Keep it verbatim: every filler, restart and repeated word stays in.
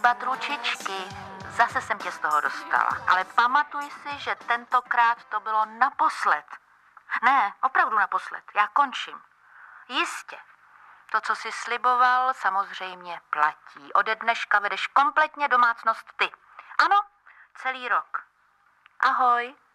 hýbat ručičky. Zase jsem tě z toho dostala. Ale pamatuj si, že tentokrát to bylo naposled. Ne, opravdu naposled. Já končím. Jistě. To, co jsi sliboval, samozřejmě platí. Ode dneška vedeš kompletně domácnost ty. Ano, celý rok. Ahoj.